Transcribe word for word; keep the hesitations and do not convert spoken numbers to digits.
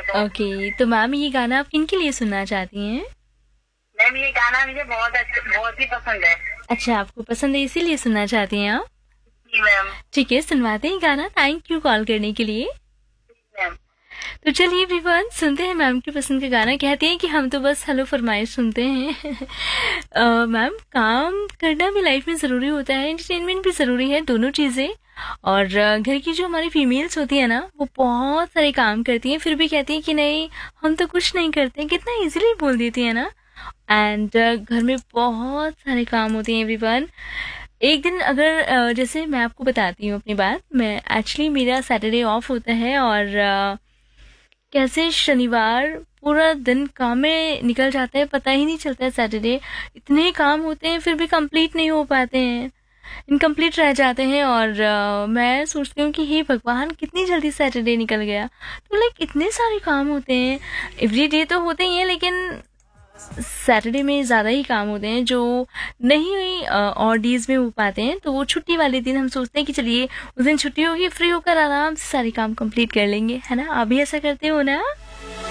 है। ओके, तो मैम ये गाना आप किनके लिए सुनना चाहती हैं? मैम ये गाना मुझे बहुत अच्छा बहुत ही पसंद है। अच्छा, आपको पसंद है इसीलिए सुनना चाहती हैं आप? जी मैम। ठीक है, सुनवाते हैं गाना। थैंक यू कॉल करने के लिए। मैम तो चलिए एवरीवन, सुनते हैं मैम की पसंद का गाना। कहती हैं कि हम तो बस हेलो फरमाइश सुनते हैं। अ, मैम, काम करना भी लाइफ में ज़रूरी होता है, एंटरटेनमेंट भी ज़रूरी है, दोनों चीज़ें। और अ, घर की जो हमारी फीमेल्स होती है ना, वो बहुत सारे काम करती हैं, फिर भी कहती हैं कि नहीं, हम तो कुछ नहीं करते। कितना इजीली बोल देती है ना। एंड घर में बहुत सारे काम होते हैं एवरीवन। एक दिन अगर अ, जैसे मैं आपको बताती हूँ अपनी बात। मैं एक्चुअली, मेरा सैटरडे ऑफ होता है और अ, कैसे शनिवार पूरा दिन काम में निकल जाता है, पता ही नहीं चलता है सैटरडे। इतने काम होते हैं फिर भी कंप्लीट नहीं हो पाते हैं, इनकम्प्लीट रह जाते हैं। और अ, मैं सोचती हूँ कि हे भगवान, कितनी जल्दी सैटरडे निकल गया। तो लाइक इतने सारे काम होते हैं। एवरी डे तो होते ही हैं, लेकिन सैटरडे में ज़्यादा ही काम होते हैं जो नहीं अ, और डेज में हो पाते हैं। तो वो छुट्टी वाले दिन हम सोचते हैं कि चलिए उस दिन छुट्टी होगी, फ्री होकर आराम से सारे काम कंप्लीट कर लेंगे, है ना? आप भी ऐसा करते हो ना?